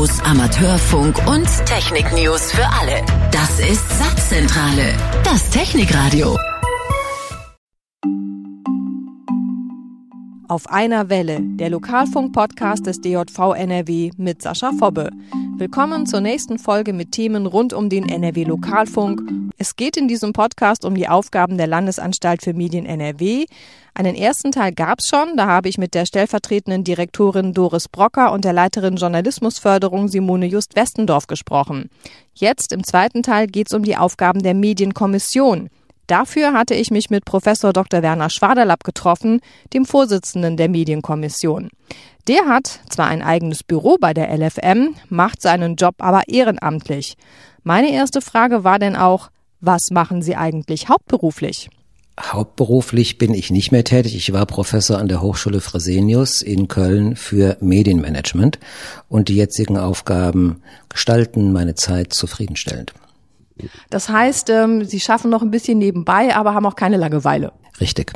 News, Amateurfunk und Technik-News für alle. Das ist Satzzentrale, das Technikradio. Auf einer Welle, der Lokalfunk-Podcast des DJV NRW mit Sascha Fobbe. Willkommen zur nächsten Folge mit Themen rund um den NRW-Lokalfunk. Es geht in diesem Podcast um die Aufgaben der Landesanstalt für Medien NRW. Einen ersten Teil gab's schon, da habe ich mit der stellvertretenden Direktorin Doris Brocker und der Leiterin Journalismusförderung Simone Just-Westendorf gesprochen. Jetzt im zweiten Teil geht's um die Aufgaben der Medienkommission. Dafür hatte ich mich mit Professor Dr. Werner Schwaderlapp getroffen, dem Vorsitzenden der Medienkommission. Der hat zwar ein eigenes Büro bei der LFM, macht seinen Job aber ehrenamtlich. Meine erste Frage war denn auch, was machen Sie eigentlich hauptberuflich? Hauptberuflich bin ich nicht mehr tätig. Ich war Professor an der Hochschule Fresenius in Köln für Medienmanagement und die jetzigen Aufgaben gestalten meine Zeit zufriedenstellend. Das heißt, Sie schaffen noch ein bisschen nebenbei, aber haben auch keine Langeweile. Richtig.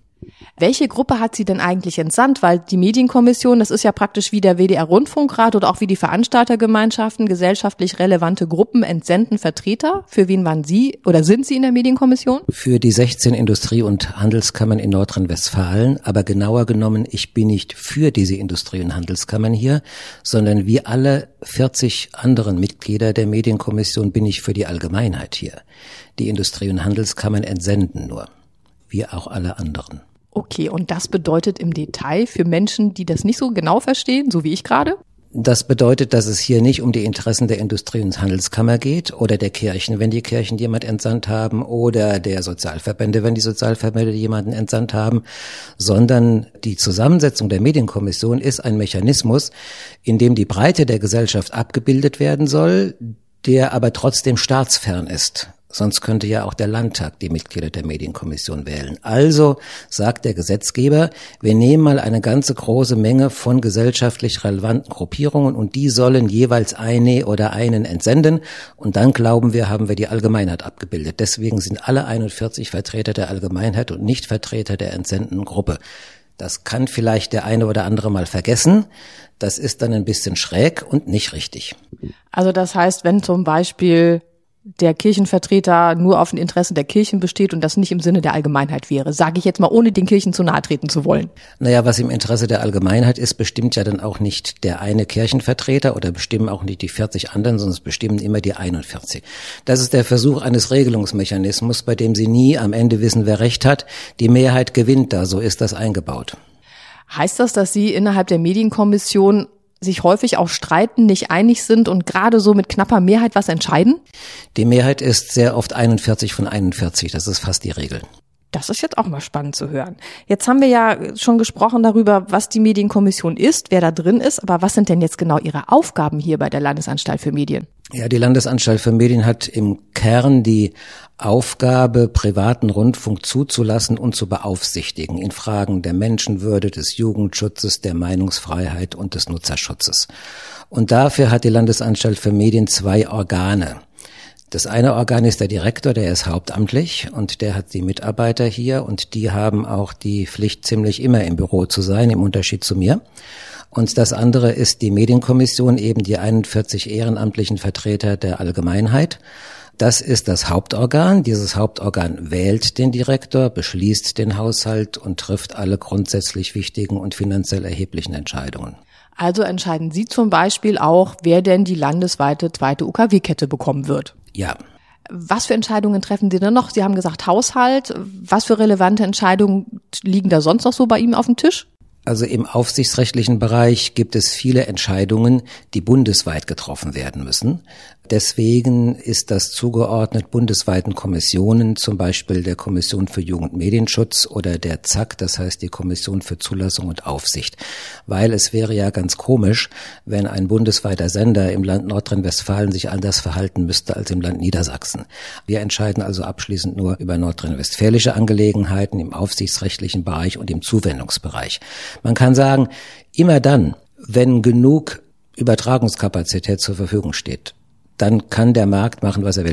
Welche Gruppe hat Sie denn eigentlich entsandt? Weil die Medienkommission, das ist ja praktisch wie der WDR-Rundfunkrat oder auch wie die Veranstaltergemeinschaften, gesellschaftlich relevante Gruppen entsenden Vertreter. Für wen waren Sie oder sind Sie in der Medienkommission? Für die 16 Industrie- und Handelskammern in Nordrhein-Westfalen. Aber genauer genommen, ich bin nicht für diese Industrie- und Handelskammern hier, sondern wie alle 40 anderen Mitglieder der Medienkommission bin ich für die Allgemeinheit hier. Die Industrie- und Handelskammern entsenden nur, wie auch alle anderen. Okay, und das bedeutet im Detail für Menschen, die das nicht so genau verstehen, so wie ich gerade? Das bedeutet, dass es hier nicht um die Interessen der Industrie- und Handelskammer geht oder der Kirchen, wenn die Kirchen jemand entsandt haben, oder der Sozialverbände, wenn die Sozialverbände jemanden entsandt haben, sondern die Zusammensetzung der Medienkommission ist ein Mechanismus, in dem die Breite der Gesellschaft abgebildet werden soll, der aber trotzdem staatsfern ist. Sonst könnte ja auch der Landtag die Mitglieder der Medienkommission wählen. Also sagt der Gesetzgeber, wir nehmen mal eine ganze große Menge von gesellschaftlich relevanten Gruppierungen und die sollen jeweils eine oder einen entsenden. Und dann glauben wir, haben wir die Allgemeinheit abgebildet. Deswegen sind alle 41 Vertreter der Allgemeinheit und nicht Vertreter der entsendenden Gruppe. Das kann vielleicht der eine oder andere mal vergessen. Das ist dann ein bisschen schräg und nicht richtig. Also das heißt, wenn zum Beispiel der Kirchenvertreter nur auf den Interessen der Kirchen besteht und das nicht im Sinne der Allgemeinheit wäre, sage ich jetzt mal, ohne den Kirchen zu nahe treten zu wollen. Naja, was im Interesse der Allgemeinheit ist, bestimmt ja dann auch nicht der eine Kirchenvertreter oder bestimmen auch nicht die 40 anderen, sondern es bestimmen immer die 41. Das ist der Versuch eines Regelungsmechanismus, bei dem Sie nie am Ende wissen, wer Recht hat. Die Mehrheit gewinnt da, so ist das eingebaut. Heißt das, dass Sie innerhalb der Medienkommission sich häufig auch streiten, nicht einig sind und gerade so mit knapper Mehrheit was entscheiden? Die Mehrheit ist sehr oft 41 von 41, das ist fast die Regel. Das ist jetzt auch mal spannend zu hören. Jetzt haben wir ja schon gesprochen darüber, was die Medienkommission ist, wer da drin ist, aber was sind denn jetzt genau Ihre Aufgaben hier bei der Landesanstalt für Medien? Ja, die Landesanstalt für Medien hat im Kern die Aufgabe, privaten Rundfunk zuzulassen und zu beaufsichtigen in Fragen der Menschenwürde, des Jugendschutzes, der Meinungsfreiheit und des Nutzerschutzes. Und dafür hat die Landesanstalt für Medien 2 Organe. Das eine Organ ist der Direktor, der ist hauptamtlich und der hat die Mitarbeiter hier und die haben auch die Pflicht, ziemlich immer im Büro zu sein, im Unterschied zu mir. Und das andere ist die Medienkommission, eben die 41 ehrenamtlichen Vertreter der Allgemeinheit. Das ist das Hauptorgan. Dieses Hauptorgan wählt den Direktor, beschließt den Haushalt und trifft alle grundsätzlich wichtigen und finanziell erheblichen Entscheidungen. Also entscheiden Sie zum Beispiel auch, wer denn die landesweite 2. UKW-Kette bekommen wird? Ja. Was für Entscheidungen treffen Sie denn noch? Sie haben gesagt Haushalt. Was für relevante Entscheidungen liegen da sonst noch so bei Ihnen auf dem Tisch? Also im aufsichtsrechtlichen Bereich gibt es viele Entscheidungen, die bundesweit getroffen werden müssen. Deswegen ist das zugeordnet bundesweiten Kommissionen, zum Beispiel der Kommission für Jugend- und Medienschutz oder der ZAK, das heißt die Kommission für Zulassung und Aufsicht. Weil es wäre ja ganz komisch, wenn ein bundesweiter Sender im Land Nordrhein-Westfalen sich anders verhalten müsste als im Land Niedersachsen. Wir entscheiden also abschließend nur über nordrhein-westfälische Angelegenheiten im aufsichtsrechtlichen Bereich und im Zuwendungsbereich. Man kann sagen, immer dann, wenn genug Übertragungskapazität zur Verfügung steht, dann kann der Markt machen, was er will.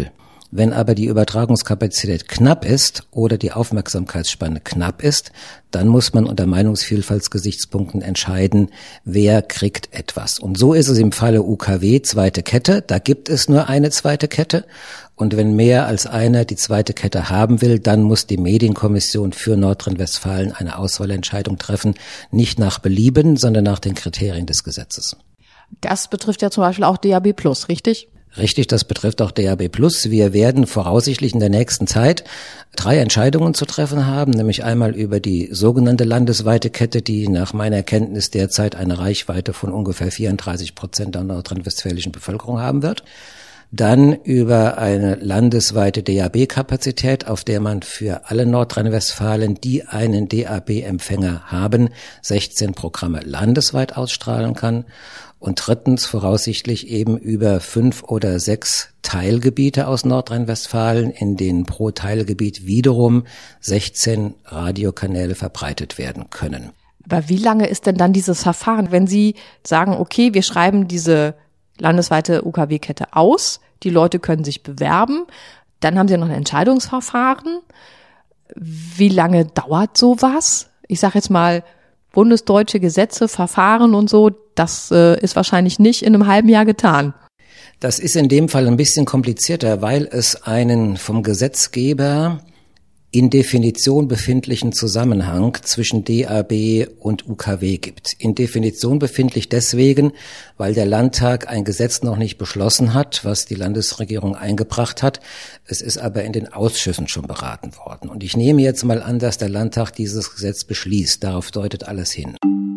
Wenn aber die Übertragungskapazität knapp ist oder die Aufmerksamkeitsspanne knapp ist, dann muss man unter Meinungsvielfaltsgesichtspunkten entscheiden, wer kriegt etwas. Und so ist es im Falle UKW, zweite Kette. Da gibt es nur eine zweite Kette. Und wenn mehr als einer die zweite Kette haben will, dann muss die Medienkommission für Nordrhein-Westfalen eine Auswahlentscheidung treffen, nicht nach Belieben, sondern nach den Kriterien des Gesetzes. Das betrifft ja zum Beispiel auch DAB+, richtig? Richtig, das betrifft auch DAB+. Wir werden voraussichtlich in der nächsten Zeit 3 Entscheidungen zu treffen haben, nämlich einmal über die sogenannte landesweite Kette, die nach meiner Kenntnis derzeit eine Reichweite von ungefähr 34% der nordrhein-westfälischen Bevölkerung haben wird. Dann über eine landesweite DAB-Kapazität, auf der man für alle Nordrhein-Westfalen, die einen DAB-Empfänger haben, 16 Programme landesweit ausstrahlen kann. Und drittens voraussichtlich eben über 5 oder 6 Teilgebiete aus Nordrhein-Westfalen, in denen pro Teilgebiet wiederum 16 Radiokanäle verbreitet werden können. Aber wie lange ist denn dann dieses Verfahren, wenn Sie sagen, okay, wir schreiben diese landesweite UKW-Kette aus, die Leute können sich bewerben, dann haben Sie noch ein Entscheidungsverfahren. Wie lange dauert sowas? Ich sage jetzt mal, bundesdeutsche Gesetze, Verfahren und so, das ist wahrscheinlich nicht in einem halben Jahr getan. Das ist in dem Fall ein bisschen komplizierter, weil es einen vom Gesetzgeber in Definition befindlichen Zusammenhang zwischen DAB und UKW gibt. In Definition befindlich deswegen, weil der Landtag ein Gesetz noch nicht beschlossen hat, was die Landesregierung eingebracht hat. Es ist aber in den Ausschüssen schon beraten worden. Und ich nehme jetzt mal an, dass der Landtag dieses Gesetz beschließt. Darauf deutet alles hin.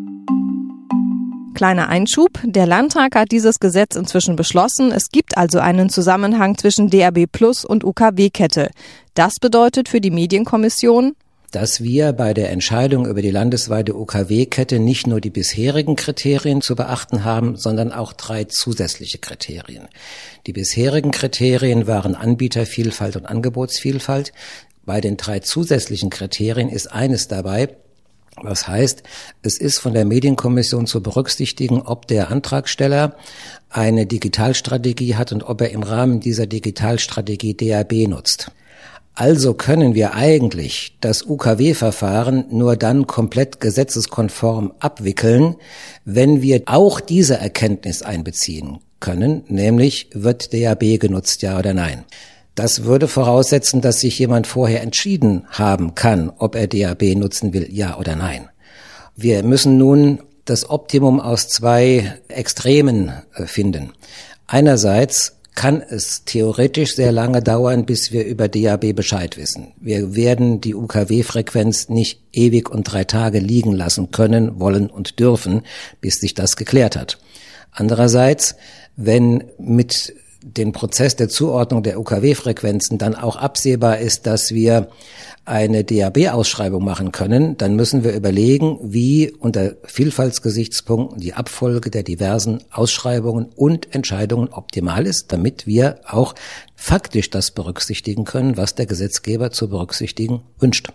Kleiner Einschub. Der Landtag hat dieses Gesetz inzwischen beschlossen. Es gibt also einen Zusammenhang zwischen DAB+ und UKW-Kette. Das bedeutet für die Medienkommission, dass wir bei der Entscheidung über die landesweite UKW-Kette nicht nur die bisherigen Kriterien zu beachten haben, sondern auch 3 zusätzliche Kriterien. Die bisherigen Kriterien waren Anbietervielfalt und Angebotsvielfalt. Bei den 3 zusätzlichen Kriterien ist eines dabei, was heißt, es ist von der Medienkommission zu berücksichtigen, ob der Antragsteller eine Digitalstrategie hat und ob er im Rahmen dieser Digitalstrategie DAB nutzt. Also können wir eigentlich das UKW-Verfahren nur dann komplett gesetzeskonform abwickeln, wenn wir auch diese Erkenntnis einbeziehen können, nämlich wird DAB genutzt, ja oder nein. Das würde voraussetzen, dass sich jemand vorher entschieden haben kann, ob er DAB nutzen will, ja oder nein. Wir müssen nun das Optimum aus 2 Extremen finden. Einerseits kann es theoretisch sehr lange dauern, bis wir über DAB Bescheid wissen. Wir werden die UKW-Frequenz nicht ewig und 3 Tage liegen lassen können, wollen und dürfen, bis sich das geklärt hat. Andererseits, wenn mit dem Prozess der Zuordnung der UKW-Frequenzen dann auch absehbar ist, dass wir eine DAB-Ausschreibung machen können, dann müssen wir überlegen, wie unter Vielfaltsgesichtspunkten die Abfolge der diversen Ausschreibungen und Entscheidungen optimal ist, damit wir auch faktisch das berücksichtigen können, was der Gesetzgeber zu berücksichtigen wünscht.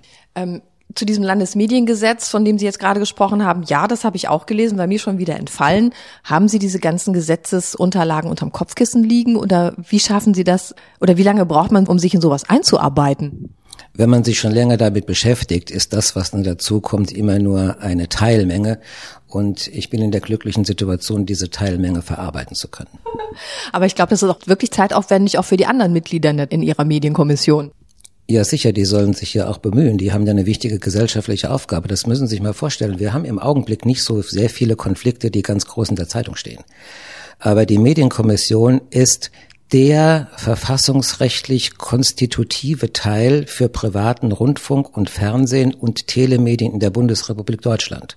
Zu diesem Landesmediengesetz, von dem Sie jetzt gerade gesprochen haben, ja, das habe ich auch gelesen, bei mir schon wieder entfallen. Haben Sie diese ganzen Gesetzesunterlagen unterm Kopfkissen liegen oder wie schaffen Sie das oder wie lange braucht man, um sich in sowas einzuarbeiten? Wenn man sich schon länger damit beschäftigt, ist das, was dann dazu kommt, immer nur eine Teilmenge. Und ich bin in der glücklichen Situation, diese Teilmenge verarbeiten zu können. Aber ich glaube, das ist auch wirklich zeitaufwendig, auch für die anderen Mitglieder in Ihrer Medienkommission. Ja, sicher, die sollen sich ja auch bemühen. Die haben ja eine wichtige gesellschaftliche Aufgabe. Das müssen Sie sich mal vorstellen. Wir haben im Augenblick nicht so sehr viele Konflikte, die ganz groß in der Zeitung stehen. Aber die Medienkommission ist der verfassungsrechtlich konstitutive Teil für privaten Rundfunk und Fernsehen und Telemedien in der Bundesrepublik Deutschland.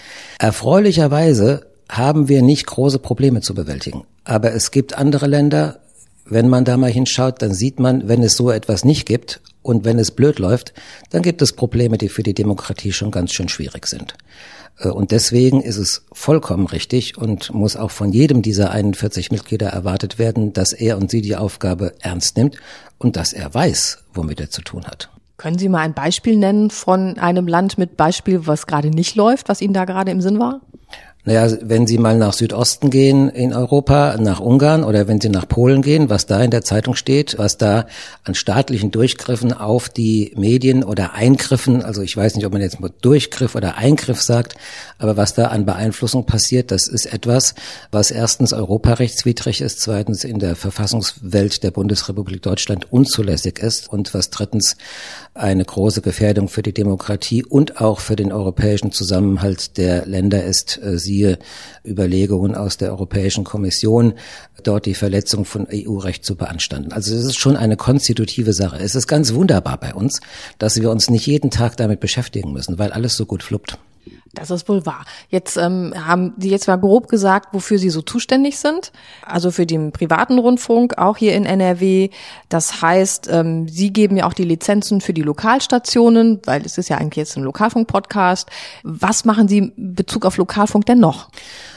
Erfreulicherweise haben wir nicht große Probleme zu bewältigen. Aber es gibt andere Länder, wenn man da mal hinschaut, dann sieht man, wenn es so etwas nicht gibt und wenn es blöd läuft, dann gibt es Probleme, die für die Demokratie schon ganz schön schwierig sind. Und deswegen ist es vollkommen richtig und muss auch von jedem dieser 41 Mitglieder erwartet werden, dass er und sie die Aufgabe ernst nimmt und dass er weiß, womit er zu tun hat. Können Sie mal ein Beispiel nennen von einem Land mit Beispiel, was gerade nicht läuft, was Ihnen da gerade im Sinn war? Naja, wenn Sie mal nach Südosten gehen in Europa, nach Ungarn oder wenn Sie nach Polen gehen, was da in der Zeitung steht, was da an staatlichen Durchgriffen auf die Medien oder Eingriffen, also ich weiß nicht, ob man jetzt mal Durchgriff oder Eingriff sagt, aber was da an Beeinflussung passiert, das ist etwas, was erstens europarechtswidrig ist, zweitens in der Verfassungswelt der Bundesrepublik Deutschland unzulässig ist und was drittens eine große Gefährdung für die Demokratie und auch für den europäischen Zusammenhalt der Länder ist. Siehe Überlegungen aus der Europäischen Kommission, dort die Verletzung von EU-Recht zu beanstanden. Also es ist schon eine konstitutive Sache. Es ist ganz wunderbar bei uns, dass wir uns nicht jeden Tag damit beschäftigen müssen, weil alles so gut fluppt. Das ist wohl wahr. Jetzt haben Sie jetzt mal grob gesagt, wofür Sie so zuständig sind. Also für den privaten Rundfunk, auch hier in NRW. Das heißt, Sie geben ja auch die Lizenzen für die Lokalstationen, weil es ist ja eigentlich jetzt ein Lokalfunk-Podcast. Was machen Sie in Bezug auf Lokalfunk denn noch?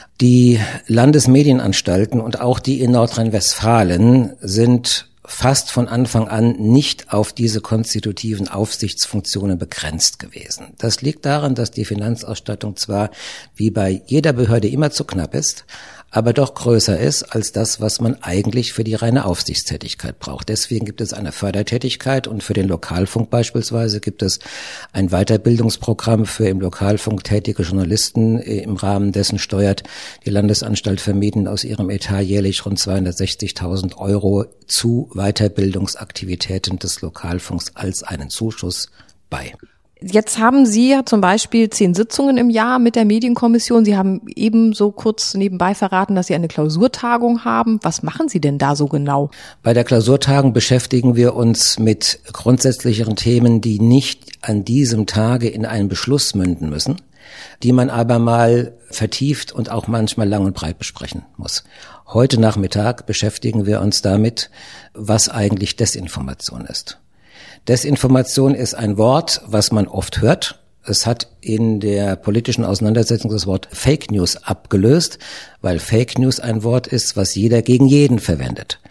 Die Landesmedienanstalten und auch die in Nordrhein-Westfalen sind fast von Anfang an nicht auf diese konstitutiven Aufsichtsfunktionen begrenzt gewesen. Das liegt daran, dass die Finanzausstattung zwar wie bei jeder Behörde immer zu knapp ist, aber doch größer ist als das, was man eigentlich für die reine Aufsichtstätigkeit braucht. Deswegen gibt es eine Fördertätigkeit und für den Lokalfunk beispielsweise gibt es ein Weiterbildungsprogramm für im Lokalfunk tätige Journalisten. Im Rahmen dessen steuert die Landesanstalt für Medien aus ihrem Etat jährlich rund 260.000 € zu Weiterbildungsaktivitäten des Lokalfunks als einen Zuschuss bei. Jetzt haben Sie ja zum Beispiel 10 Sitzungen im Jahr mit der Medienkommission. Sie haben eben so kurz nebenbei verraten, dass Sie eine Klausurtagung haben. Was machen Sie denn da so genau? Bei der Klausurtagung beschäftigen wir uns mit grundsätzlicheren Themen, die nicht an diesem Tage in einen Beschluss münden müssen, die man aber mal vertieft und auch manchmal lang und breit besprechen muss. Heute Nachmittag beschäftigen wir uns damit, was eigentlich Desinformation ist. Desinformation ist ein Wort, was man oft hört. Es hat in der politischen Auseinandersetzung das Wort Fake News abgelöst, weil Fake News ein Wort ist, was jeder gegen jeden verwendet.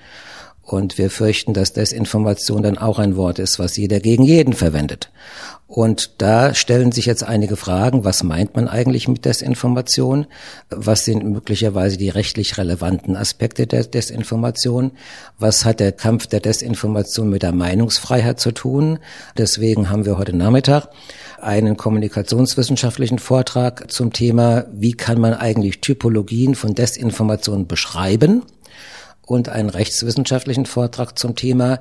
Und wir fürchten, dass Desinformation dann auch ein Wort ist, was jeder gegen jeden verwendet. Und da stellen sich jetzt einige Fragen. Was meint man eigentlich mit Desinformation? Was sind möglicherweise die rechtlich relevanten Aspekte der Desinformation? Was hat der Kampf der Desinformation mit der Meinungsfreiheit zu tun? Deswegen haben wir heute Nachmittag einen kommunikationswissenschaftlichen Vortrag zum Thema, wie kann man eigentlich Typologien von Desinformation beschreiben? Und einen rechtswissenschaftlichen Vortrag zum Thema,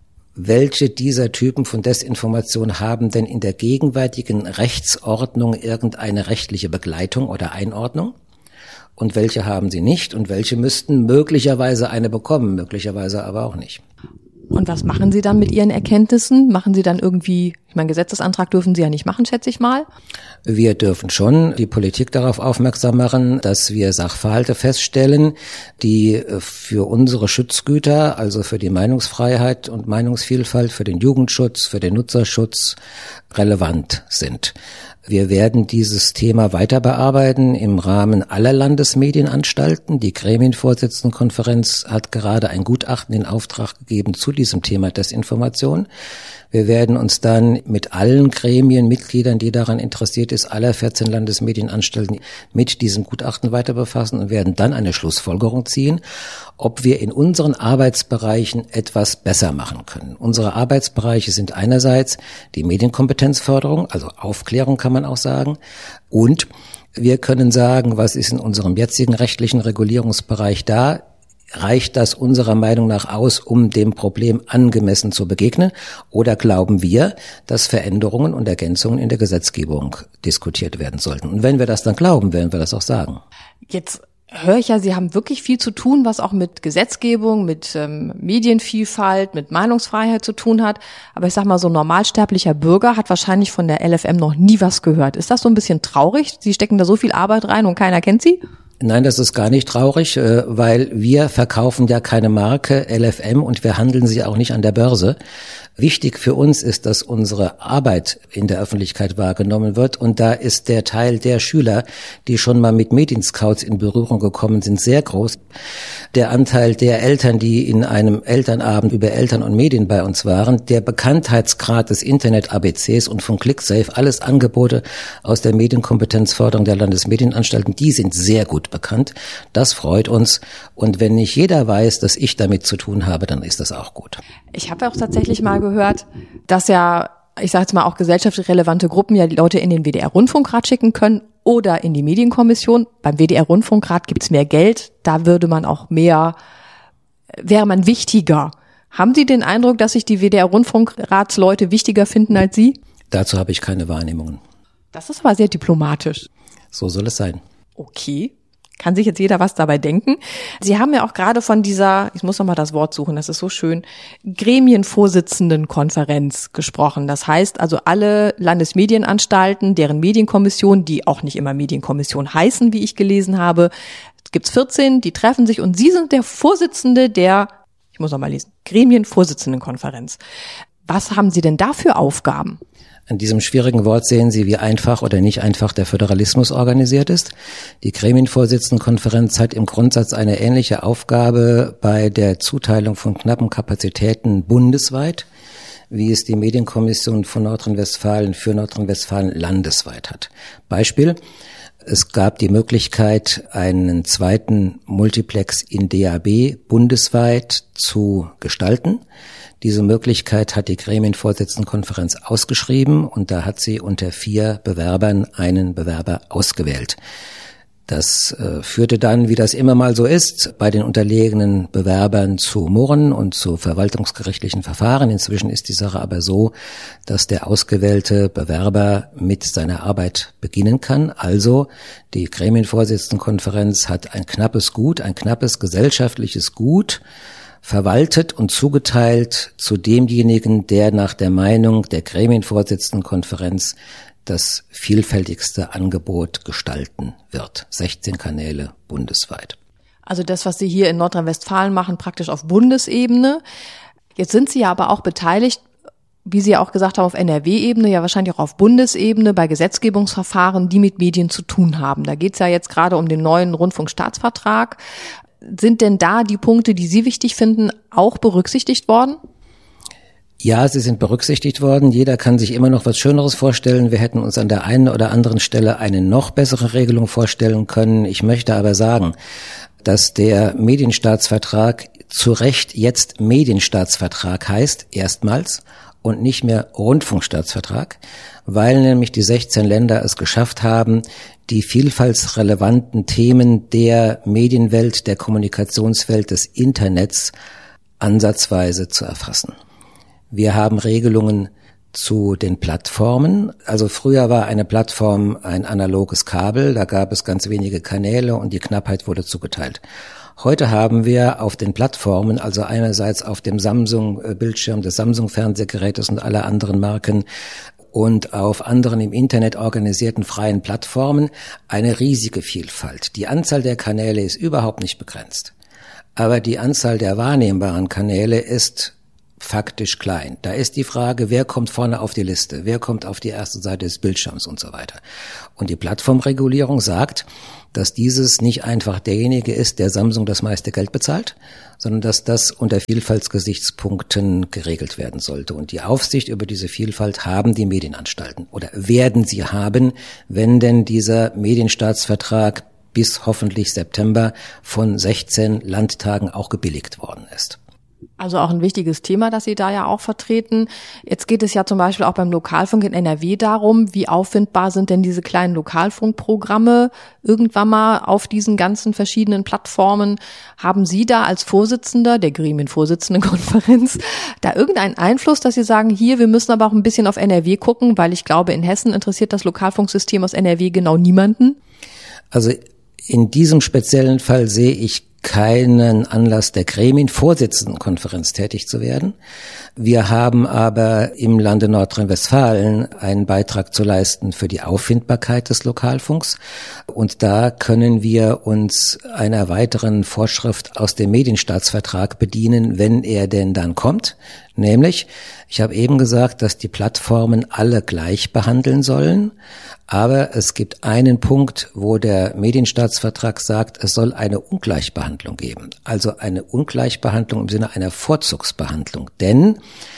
welche dieser Typen von Desinformation haben denn in der gegenwärtigen Rechtsordnung irgendeine rechtliche Begleitung oder Einordnung? Und welche haben sie nicht? Und welche müssten möglicherweise eine bekommen, möglicherweise aber auch nicht. Und was machen Sie dann mit Ihren Erkenntnissen? Machen Sie dann irgendwie, ich meine, Gesetzesantrag dürfen Sie ja nicht machen, schätze ich mal. Wir dürfen schon die Politik darauf aufmerksam machen, dass wir Sachverhalte feststellen, die für unsere Schutzgüter, also für die Meinungsfreiheit und Meinungsvielfalt, für den Jugendschutz, für den Nutzerschutz relevant sind. Wir werden dieses Thema weiter bearbeiten im Rahmen aller Landesmedienanstalten. Die Gremienvorsitzendenkonferenz hat gerade ein Gutachten in Auftrag gegeben zu diesem Thema Desinformation. Wir werden uns dann mit allen Gremienmitgliedern, die daran interessiert ist, aller 14 Landesmedienanstalten mit diesem Gutachten weiter befassen und werden dann eine Schlussfolgerung ziehen, ob wir in unseren Arbeitsbereichen etwas besser machen können. Unsere Arbeitsbereiche sind einerseits die Medienkompetenzförderung, also Aufklärung kann man auch sagen, und wir können sagen, was ist in unserem jetzigen rechtlichen Regulierungsbereich da? Reicht das unserer Meinung nach aus, um dem Problem angemessen zu begegnen? Oder glauben wir, dass Veränderungen und Ergänzungen in der Gesetzgebung diskutiert werden sollten? Und wenn wir das dann glauben, werden wir das auch sagen. Jetzt höre ich ja, Sie haben wirklich viel zu tun, was auch mit Gesetzgebung, mit Medienvielfalt, mit Meinungsfreiheit zu tun hat. Aber ich sag mal, so ein normalsterblicher Bürger hat wahrscheinlich von der LFM noch nie was gehört. Ist das so ein bisschen traurig? Sie stecken da so viel Arbeit rein und keiner kennt Sie? Nein, das ist gar nicht traurig, weil wir verkaufen ja keine Marke LFM und wir handeln sie auch nicht an der Börse. Wichtig für uns ist, dass unsere Arbeit in der Öffentlichkeit wahrgenommen wird und da ist der Teil der Schüler, die schon mal mit Medienscouts in Berührung gekommen sind, sehr groß. der Anteil der Eltern, die in einem Elternabend über Eltern und Medien bei uns waren, der Bekanntheitsgrad des Internet-ABCs und von ClickSafe, alles Angebote aus der Medienkompetenzförderung der Landesmedienanstalten, die sind sehr gut bekannt. Das freut uns. Und wenn nicht jeder weiß, dass ich damit zu tun habe, dann ist das auch gut. Ich habe auch tatsächlich mal gehört, dass ja, ich sage jetzt mal auch gesellschaftlich relevante Gruppen ja die Leute in den WDR-Rundfunkrat schicken können oder in die Medienkommission. Beim WDR-Rundfunkrat gibt's mehr Geld, da wäre man wichtiger. Haben Sie den Eindruck, dass sich die WDR-Rundfunkratsleute wichtiger finden als Sie? Dazu habe ich keine Wahrnehmungen. Das ist aber sehr diplomatisch. So soll es sein. Okay. Kann sich jetzt jeder was dabei denken. Sie haben ja auch gerade von dieser, ich muss noch mal das Wort suchen, das ist so schön, Gremienvorsitzendenkonferenz gesprochen. Das heißt also alle Landesmedienanstalten, deren Medienkommission, die auch nicht immer Medienkommission heißen, wie ich gelesen habe, gibt's 14, die treffen sich und Sie sind der Vorsitzende der, ich muss noch mal lesen, Gremienvorsitzendenkonferenz. Was haben Sie denn da für Aufgaben? An diesem schwierigen Wort sehen Sie, wie einfach oder nicht einfach der Föderalismus organisiert ist. Die Gremienvorsitzendenkonferenz hat im Grundsatz eine ähnliche Aufgabe bei der Zuteilung von knappen Kapazitäten bundesweit, wie es die Medienkommission von Nordrhein-Westfalen für Nordrhein-Westfalen landesweit hat. Beispiel: Es gab die Möglichkeit, einen zweiten Multiplex in DAB bundesweit zu gestalten. Diese Möglichkeit hat die Gremienvorsitzendenkonferenz ausgeschrieben und da hat sie unter 4 Bewerbern einen Bewerber ausgewählt. Das führte dann, wie das immer mal so ist, bei den unterlegenen Bewerbern zu Murren und zu verwaltungsgerichtlichen Verfahren. Inzwischen ist die Sache aber so, dass der ausgewählte Bewerber mit seiner Arbeit beginnen kann. Also die Gremienvorsitzendenkonferenz hat ein knappes Gut, ein knappes gesellschaftliches Gut verwaltet und zugeteilt zu demjenigen, der nach der Meinung der Gremienvorsitzendenkonferenz das vielfältigste Angebot gestalten wird. 16 Kanäle bundesweit. Also das, was Sie hier in Nordrhein-Westfalen machen, praktisch auf Bundesebene. Jetzt sind Sie ja aber auch beteiligt, wie Sie ja auch gesagt haben, auf NRW-Ebene, ja wahrscheinlich auch auf Bundesebene bei Gesetzgebungsverfahren, die mit Medien zu tun haben. Da geht es ja jetzt gerade um den neuen Rundfunkstaatsvertrag. Sind denn da die Punkte, die Sie wichtig finden, auch berücksichtigt worden? Ja, sie sind berücksichtigt worden. Jeder kann sich immer noch was Schöneres vorstellen. Wir hätten uns an der einen oder anderen Stelle eine noch bessere Regelung vorstellen können. Ich möchte aber sagen, dass der Medienstaatsvertrag zu Recht jetzt Medienstaatsvertrag heißt, erstmals, und nicht mehr Rundfunkstaatsvertrag, weil nämlich die 16 Länder es geschafft haben, die vielfaltsrelevanten Themen der Medienwelt, der Kommunikationswelt, des Internets ansatzweise zu erfassen. Wir haben Regelungen zu den Plattformen. Also früher war eine Plattform ein analoges Kabel, da gab es ganz wenige Kanäle und die Knappheit wurde zugeteilt. Heute haben wir auf den Plattformen, also einerseits auf dem Samsung-Bildschirm des Samsung-Fernsehgerätes und aller anderen Marken und auf anderen im Internet organisierten freien Plattformen eine riesige Vielfalt. Die Anzahl der Kanäle ist überhaupt nicht begrenzt. Aber die Anzahl der wahrnehmbaren Kanäle ist faktisch klein. Da ist die Frage, wer kommt vorne auf die Liste, wer kommt auf die erste Seite des Bildschirms und so weiter. Und die Plattformregulierung sagt, dass dieses nicht einfach derjenige ist, der Samsung das meiste Geld bezahlt, sondern dass das unter Vielfaltsgesichtspunkten geregelt werden sollte. Und die Aufsicht über diese Vielfalt haben die Medienanstalten oder werden sie haben, wenn denn dieser Medienstaatsvertrag bis hoffentlich September von 16 Landtagen auch gebilligt worden ist. Also auch ein wichtiges Thema, das Sie da ja auch vertreten. Jetzt geht es ja zum Beispiel auch beim Lokalfunk in NRW darum, wie auffindbar sind denn diese kleinen Lokalfunkprogramme irgendwann mal auf diesen ganzen verschiedenen Plattformen. Haben Sie da als Vorsitzender der Gremienvorsitzendenkonferenz da irgendeinen Einfluss, dass Sie sagen, hier, wir müssen aber auch ein bisschen auf NRW gucken, weil ich glaube, in Hessen interessiert das Lokalfunksystem aus NRW genau niemanden? Also in diesem speziellen Fall sehe ich keinen Anlass der Gremienvorsitzendenkonferenz tätig zu werden. Wir haben aber im Lande Nordrhein-Westfalen einen Beitrag zu leisten für die Auffindbarkeit des Lokalfunks. Und da können wir uns einer weiteren Vorschrift aus dem Medienstaatsvertrag bedienen, wenn er denn dann kommt. Nämlich, ich habe eben gesagt, dass die Plattformen alle gleich behandeln sollen. Aber es gibt einen Punkt, wo der Medienstaatsvertrag sagt, es soll eine Ungleichbehandlung geben. Also eine Ungleichbehandlung im Sinne einer Vorzugsbehandlung. Denn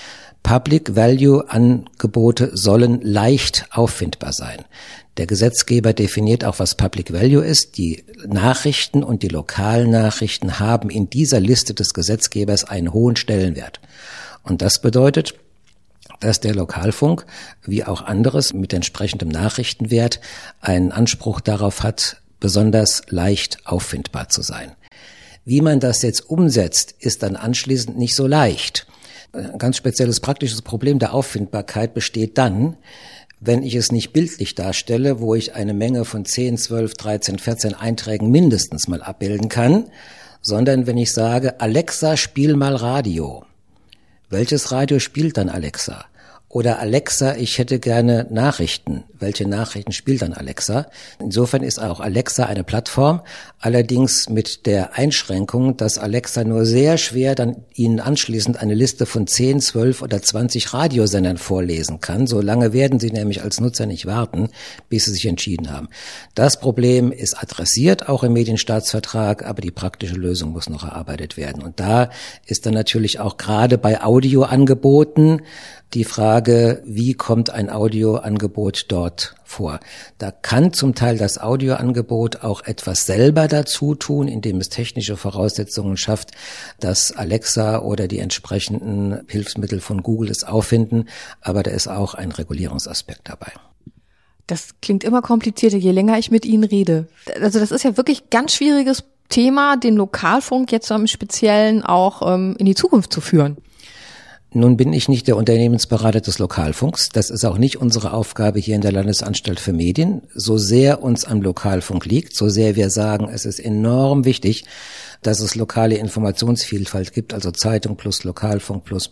Public-Value-Angebote sollen leicht auffindbar sein. Der Gesetzgeber definiert auch, was Public Value ist. Die Nachrichten und die lokalen Nachrichten haben in dieser Liste des Gesetzgebers einen hohen Stellenwert. Und das bedeutet, dass der Lokalfunk, wie auch anderes mit entsprechendem Nachrichtenwert, einen Anspruch darauf hat, besonders leicht auffindbar zu sein. Wie man das jetzt umsetzt, ist dann anschließend nicht so leicht. Ein ganz spezielles praktisches Problem der Auffindbarkeit besteht dann, wenn ich es nicht bildlich darstelle, wo ich eine Menge von 10, 12, 13, 14 Einträgen mindestens mal abbilden kann, sondern wenn ich sage, Alexa, spiel mal Radio. Welches Radio spielt dann Alexa? Oder Alexa, ich hätte gerne Nachrichten. Welche Nachrichten spielt dann Alexa? Insofern ist auch Alexa eine Plattform, allerdings mit der Einschränkung, dass Alexa nur sehr schwer dann Ihnen anschließend eine Liste von 10, 12 oder 20 Radiosendern vorlesen kann. So lange werden Sie nämlich als Nutzer nicht warten, bis Sie sich entschieden haben. Das Problem ist adressiert, auch im Medienstaatsvertrag, aber die praktische Lösung muss noch erarbeitet werden. Und da ist dann natürlich auch gerade bei Audioangeboten die Frage, wie kommt ein Audioangebot dort vor? Da kann zum Teil das Audioangebot auch etwas selber dazu tun, indem es technische Voraussetzungen schafft, dass Alexa oder die entsprechenden Hilfsmittel von Google es auffinden. Aber da ist auch ein Regulierungsaspekt dabei. Das klingt immer komplizierter, je länger ich mit Ihnen rede. Also das ist ja wirklich ganz schwieriges Thema, den Lokalfunk jetzt im Speziellen auch in die Zukunft zu führen. Nun bin ich nicht der Unternehmensberater des Lokalfunks. Das ist auch nicht unsere Aufgabe hier in der Landesanstalt für Medien. So sehr uns am Lokalfunk liegt, so sehr wir sagen, es ist enorm wichtig, dass es lokale Informationsvielfalt gibt, also Zeitung plus Lokalfunk plus,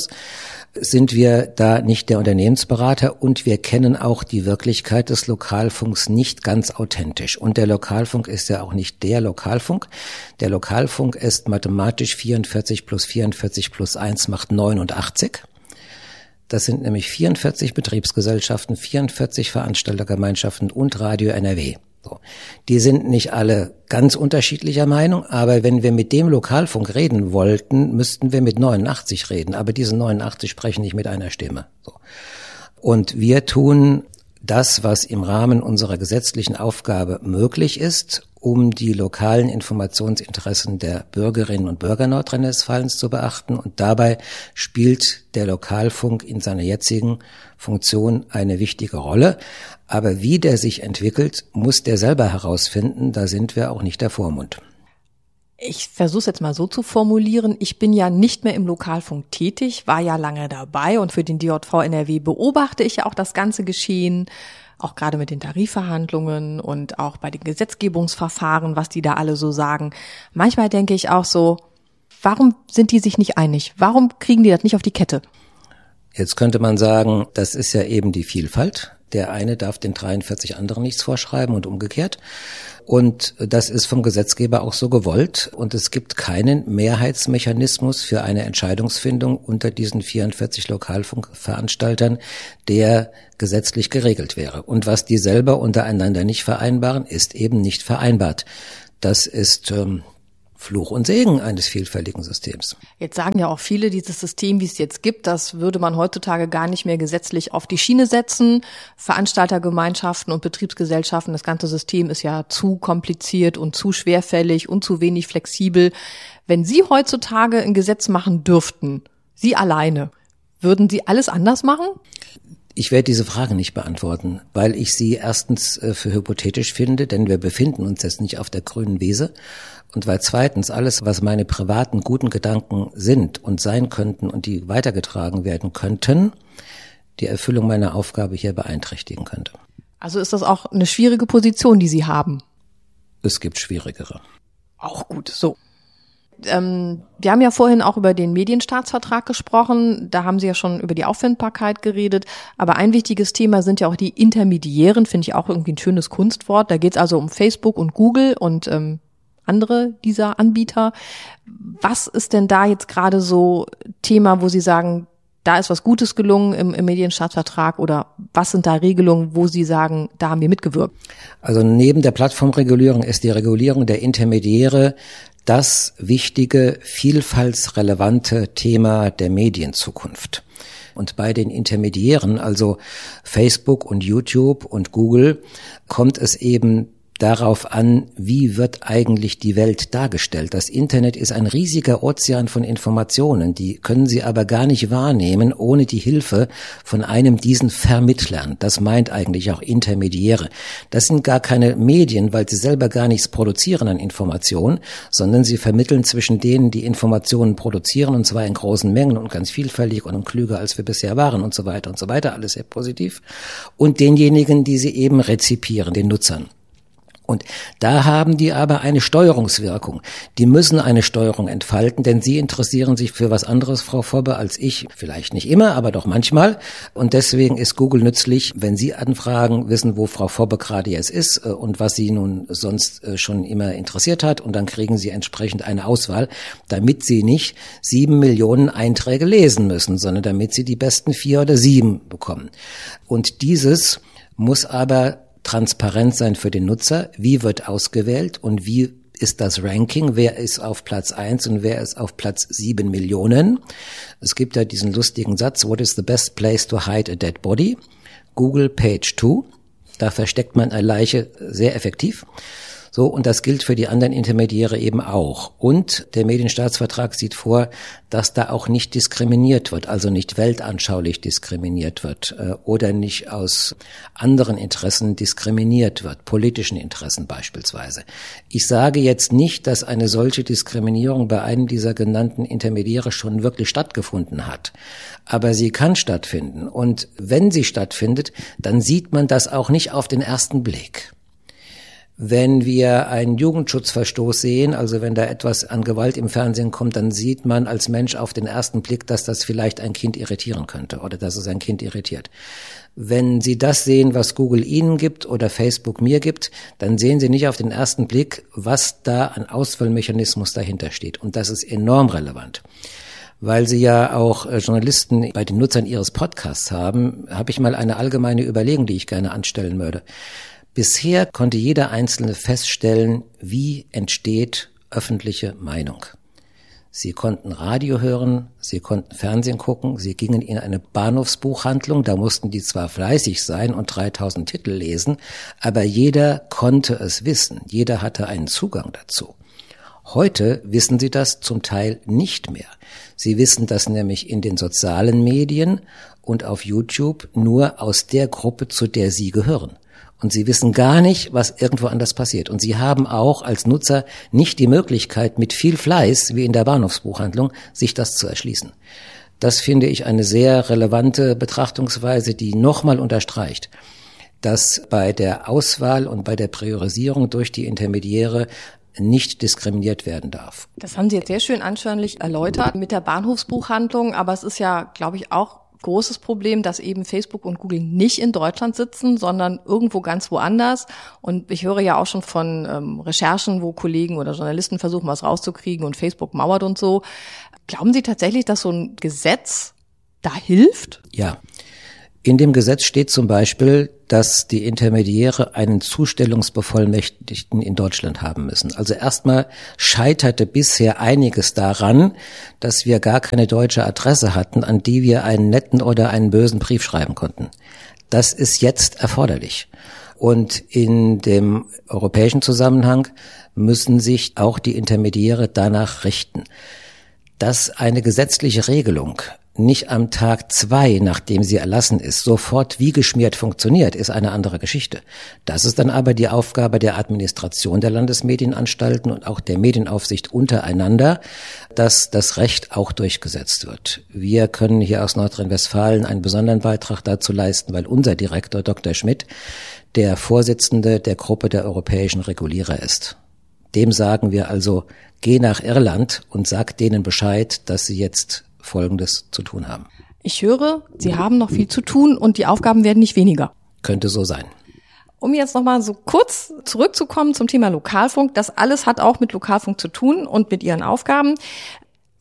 sind wir da nicht der Unternehmensberater und wir kennen auch die Wirklichkeit des Lokalfunks nicht ganz authentisch. Und der Lokalfunk ist ja auch nicht der Lokalfunk. Der Lokalfunk ist mathematisch 44 plus 44 plus 1 macht 89. Das sind nämlich 44 Betriebsgesellschaften, 44 Veranstaltergemeinschaften und Radio NRW. So. Die sind nicht alle ganz unterschiedlicher Meinung, aber wenn wir mit dem Lokalfunk reden wollten, müssten wir mit 89 reden. Aber diese 89 sprechen nicht mit einer Stimme. So. Und wir tun das, was im Rahmen unserer gesetzlichen Aufgabe möglich ist, um die lokalen Informationsinteressen der Bürgerinnen und Bürger Nordrhein-Westfalens zu beachten. Und dabei spielt der Lokalfunk in seiner jetzigen Funktion eine wichtige Rolle. Aber wie der sich entwickelt, muss der selber herausfinden. Da sind wir auch nicht der Vormund. Ich versuche es jetzt mal so zu formulieren. Ich bin ja nicht mehr im Lokalfunk tätig, war ja lange dabei und für den DJV NRW beobachte ich ja auch das ganze Geschehen, auch gerade mit den Tarifverhandlungen und auch bei den Gesetzgebungsverfahren, was die da alle so sagen. Manchmal denke ich auch so, warum sind die sich nicht einig? Warum kriegen die das nicht auf die Kette? Jetzt könnte man sagen, das ist ja eben die Vielfalt. Der eine darf den 43 anderen nichts vorschreiben und umgekehrt. Und das ist vom Gesetzgeber auch so gewollt. Und es gibt keinen Mehrheitsmechanismus für eine Entscheidungsfindung unter diesen 44 Lokalfunkveranstaltern, der gesetzlich geregelt wäre. Und was die selber untereinander nicht vereinbaren, ist eben nicht vereinbart. Das ist Fluch und Segen eines vielfältigen Systems. Jetzt sagen ja auch viele, dieses System, wie es jetzt gibt, das würde man heutzutage gar nicht mehr gesetzlich auf die Schiene setzen. Veranstaltergemeinschaften und Betriebsgesellschaften, das ganze System ist ja zu kompliziert und zu schwerfällig und zu wenig flexibel. Wenn Sie heutzutage ein Gesetz machen dürften, Sie alleine, würden Sie alles anders machen? Ich werde diese Frage nicht beantworten, weil ich sie erstens für hypothetisch finde, denn wir befinden uns jetzt nicht auf der grünen Wiese. Und weil zweitens alles, was meine privaten guten Gedanken sind und sein könnten und die weitergetragen werden könnten, die Erfüllung meiner Aufgabe hier beeinträchtigen könnte. Also ist das auch eine schwierige Position, die Sie haben? Es gibt schwierigere. Auch gut, so. Wir haben ja vorhin auch über den Medienstaatsvertrag gesprochen. Da haben Sie ja schon über die Auffindbarkeit geredet. Aber ein wichtiges Thema sind ja auch die Intermediären, finde ich auch irgendwie ein schönes Kunstwort. Da geht es also um Facebook und Google und andere dieser Anbieter. Was ist denn da jetzt gerade so Thema, wo Sie sagen, da ist was Gutes gelungen im Medienstaatsvertrag oder was sind da Regelungen, wo Sie sagen, da haben wir mitgewirkt? Also neben der Plattformregulierung ist die Regulierung der Intermediäre das wichtige, vielfaltsrelevante Thema der Medienzukunft. Und bei den Intermediären, also Facebook und YouTube und Google, kommt es eben darauf an, wie wird eigentlich die Welt dargestellt. Das Internet ist ein riesiger Ozean von Informationen, die können Sie aber gar nicht wahrnehmen, ohne die Hilfe von einem diesen Vermittlern. Das meint eigentlich auch Intermediäre. Das sind gar keine Medien, weil sie selber gar nichts produzieren an Informationen, sondern sie vermitteln zwischen denen, die Informationen produzieren, und zwar in großen Mengen und ganz vielfältig und klüger, als wir bisher waren und so weiter, alles sehr positiv, und denjenigen, die sie eben rezipieren, den Nutzern. Und da haben die aber eine Steuerungswirkung. Die müssen eine Steuerung entfalten, denn sie interessieren sich für was anderes, Frau Fobbe, als ich. Vielleicht nicht immer, aber doch manchmal. Und deswegen ist Google nützlich, wenn Sie anfragen, wissen, wo Frau Fobbe gerade jetzt ist und was sie nun sonst schon immer interessiert hat. Und dann kriegen Sie entsprechend eine Auswahl, damit Sie nicht 7 Millionen Einträge lesen müssen, sondern damit Sie die besten 4 oder 7 bekommen. Und dieses muss aber transparent sein für den Nutzer. Wie wird ausgewählt und wie ist das Ranking? Wer ist auf Platz 1 und wer ist auf Platz 7 Millionen? Es gibt ja diesen lustigen Satz, what is the best place to hide a dead body? Google Page 2. Da versteckt man eine Leiche sehr effektiv. So, und das gilt für die anderen Intermediäre eben auch. Und der Medienstaatsvertrag sieht vor, dass da auch nicht diskriminiert wird, also nicht weltanschaulich diskriminiert wird oder nicht aus anderen Interessen diskriminiert wird, politischen Interessen beispielsweise. Ich sage jetzt nicht, dass eine solche Diskriminierung bei einem dieser genannten Intermediäre schon wirklich stattgefunden hat. Aber sie kann stattfinden. Und wenn sie stattfindet, dann sieht man das auch nicht auf den ersten Blick. Wenn wir einen Jugendschutzverstoß sehen, also wenn da etwas an Gewalt im Fernsehen kommt, dann sieht man als Mensch auf den ersten Blick, dass das vielleicht ein Kind irritieren könnte oder dass es ein Kind irritiert. Wenn Sie das sehen, was Google Ihnen gibt oder Facebook mir gibt, dann sehen Sie nicht auf den ersten Blick, was da an Auswahlmechanismus dahinter steht. Und das ist enorm relevant. Weil Sie ja auch Journalisten bei den Nutzern Ihres Podcasts haben, habe ich mal eine allgemeine Überlegung, die ich gerne anstellen würde. Bisher konnte jeder Einzelne feststellen, wie entsteht öffentliche Meinung. Sie konnten Radio hören, Sie konnten Fernsehen gucken, Sie gingen in eine Bahnhofsbuchhandlung, da mussten die zwar fleißig sein und 3000 Titel lesen, aber jeder konnte es wissen, jeder hatte einen Zugang dazu. Heute wissen Sie das zum Teil nicht mehr. Sie wissen das nämlich in den sozialen Medien und auf YouTube nur aus der Gruppe, zu der Sie gehören. Und Sie wissen gar nicht, was irgendwo anders passiert. Und Sie haben auch als Nutzer nicht die Möglichkeit, mit viel Fleiß, wie in der Bahnhofsbuchhandlung, sich das zu erschließen. Das finde ich eine sehr relevante Betrachtungsweise, die nochmal unterstreicht, dass bei der Auswahl und bei der Priorisierung durch die Intermediäre nicht diskriminiert werden darf. Das haben Sie jetzt sehr schön anschaulich erläutert mit der Bahnhofsbuchhandlung, aber es ist ja, glaube ich, auch großes Problem, dass eben Facebook und Google nicht in Deutschland sitzen, sondern irgendwo ganz woanders. Und ich höre ja auch schon von Recherchen, wo Kollegen oder Journalisten versuchen, was rauszukriegen und Facebook mauert und so. Glauben Sie tatsächlich, dass so ein Gesetz da hilft? Ja. In dem Gesetz steht zum Beispiel, dass die Intermediäre einen Zustellungsbevollmächtigten in Deutschland haben müssen. Also erstmal scheiterte bisher einiges daran, dass wir gar keine deutsche Adresse hatten, an die wir einen netten oder einen bösen Brief schreiben konnten. Das ist jetzt erforderlich. Und in dem europäischen Zusammenhang müssen sich auch die Intermediäre danach richten. Dass eine gesetzliche Regelung nicht am Tag 2, nachdem sie erlassen ist, sofort wie geschmiert funktioniert, ist eine andere Geschichte. Das ist dann aber die Aufgabe der Administration der Landesmedienanstalten und auch der Medienaufsicht untereinander, dass das Recht auch durchgesetzt wird. Wir können hier aus Nordrhein-Westfalen einen besonderen Beitrag dazu leisten, weil unser Direktor Dr. Schmidt der Vorsitzende der Gruppe der europäischen Regulierer ist. Dem sagen wir also, geh nach Irland und sag denen Bescheid, dass sie jetzt Folgendes zu tun haben. Ich höre, Sie haben noch viel zu tun und die Aufgaben werden nicht weniger. Könnte so sein. Um jetzt nochmal so kurz zurückzukommen zum Thema Lokalfunk, das alles hat auch mit Lokalfunk zu tun und mit Ihren Aufgaben.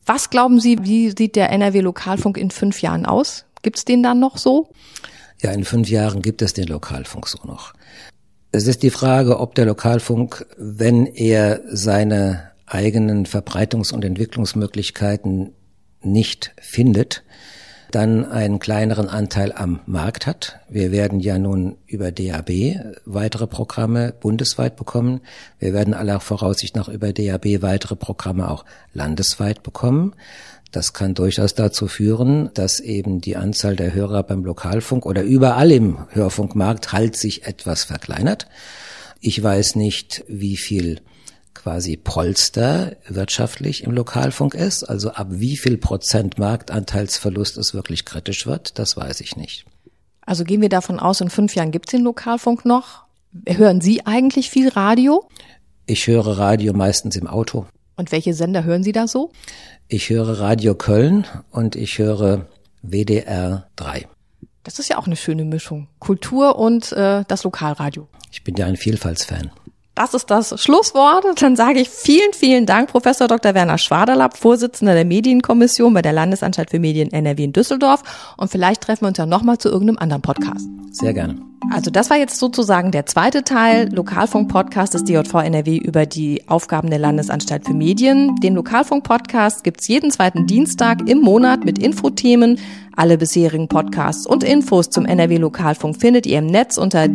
Was glauben Sie, wie sieht der NRW-Lokalfunk in 5 Jahren aus? Gibt's den dann noch so? Ja, in 5 Jahren gibt es den Lokalfunk so noch. Es ist die Frage, ob der Lokalfunk, wenn er seine eigenen Verbreitungs- und Entwicklungsmöglichkeiten nicht findet, dann einen kleineren Anteil am Markt hat. Wir werden ja nun über DAB weitere Programme bundesweit bekommen. Wir werden aller Voraussicht nach über DAB weitere Programme auch landesweit bekommen. Das kann durchaus dazu führen, dass eben die Anzahl der Hörer beim Lokalfunk oder überall im Hörfunkmarkt halt sich etwas verkleinert. Ich weiß nicht, wie viel quasi Polster wirtschaftlich im Lokalfunk ist, also ab wie viel Prozent Marktanteilsverlust es wirklich kritisch wird, das weiß ich nicht. Also gehen wir davon aus, in 5 Jahren gibt's den Lokalfunk noch. Hören Sie eigentlich viel Radio? Ich höre Radio meistens im Auto. Und welche Sender hören Sie da so? Ich höre Radio Köln und ich höre WDR 3. Das ist ja auch eine schöne Mischung. Kultur und das Lokalradio. Ich bin ja ein Vielfaltsfan. Das ist das Schlusswort. Dann sage ich vielen, vielen Dank, Professor Dr. Werner Schwaderlapp, Vorsitzender der Medienkommission bei der Landesanstalt für Medien NRW in Düsseldorf. Und vielleicht treffen wir uns ja nochmal zu irgendeinem anderen Podcast. Sehr gerne. Also das war jetzt sozusagen der zweite Teil, Lokalfunk-Podcast des DJV NRW über die Aufgaben der Landesanstalt für Medien. Den Lokalfunk-Podcast gibt's jeden 2. Dienstag im Monat mit Infothemen. Alle bisherigen Podcasts und Infos zum NRW-Lokalfunk findet ihr im Netz unter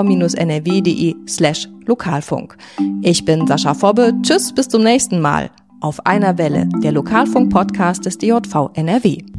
djv-nrw.de/Lokalfunk. Ich bin Sascha Fobbe. Tschüss, bis zum nächsten Mal. Auf einer Welle, der Lokalfunk-Podcast des DJV NRW.